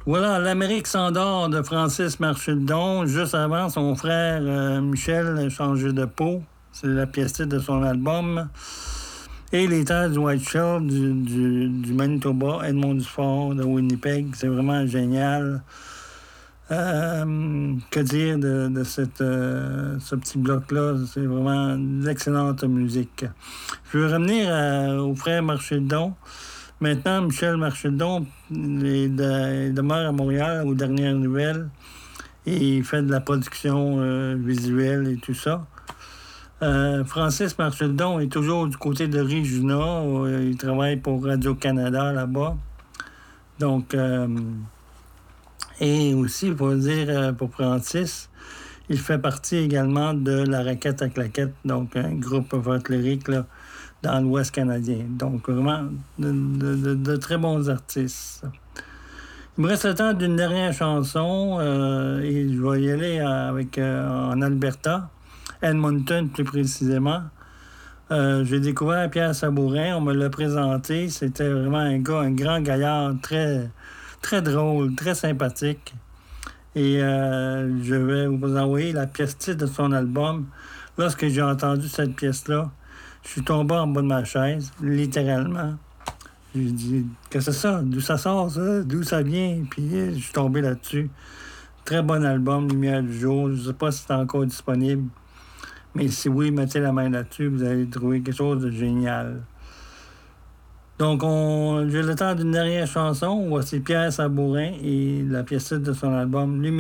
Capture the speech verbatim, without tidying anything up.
Voilà, L'Amérique s'endort de Francis Marchildon. Juste avant, son frère euh, Michel a changé de peau. C'est la pièce titre de son album. Et les terres du White Shell, du, du, du Manitoba, Edmond Dufort, de Winnipeg. C'est vraiment génial. Euh, que dire de, de cette, euh, ce petit bloc-là? C'est vraiment de l'excellente musique. Je veux revenir à, au frère Marchildon. Maintenant, Michel Marchildon il, de, il demeure à Montréal aux dernières nouvelles et il fait de la production euh, visuelle et tout ça. Euh, Francis Marchildon est toujours du côté de Regina. Il travaille pour Radio-Canada là-bas. Donc, euh, et aussi, pour dire pour Francis, il fait partie également de la Raquette à Claquette, donc un groupe folklorique là, dans l'Ouest canadien. Donc, vraiment, de, de, de, de très bons artistes. Il me reste le temps d'une dernière chanson, euh, et je vais y aller avec, euh, en Alberta, Edmonton plus précisément. Euh, j'ai découvert Pierre Sabourin, on me l'a présenté. C'était vraiment un gars, un grand gaillard, très, très drôle, très sympathique. Et euh, je vais vous envoyer la pièce titre de son album. Lorsque j'ai entendu cette pièce-là, je suis tombé en bas de ma chaise, littéralement. J'ai dit, qu'est-ce que c'est ça? D'où ça sort, ça? D'où ça vient? Puis je suis tombé là-dessus. Très bon album, Lumière du jour. Je ne sais pas si c'est encore disponible. Mais si oui, mettez la main là-dessus, vous allez trouver quelque chose de génial. Donc, on... j'ai le temps d'une dernière chanson. Voici Pierre Sabourin et la pièce titre de son album, Lumière.